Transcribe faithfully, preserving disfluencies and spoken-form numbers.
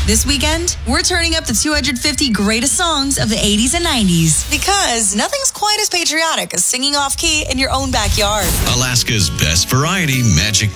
This weekend, we're turning up the two hundred fifty greatest songs of the eighties and nineties. Because nothing's quite as patriotic as singing off-key in your own backyard. Alaska's best variety magic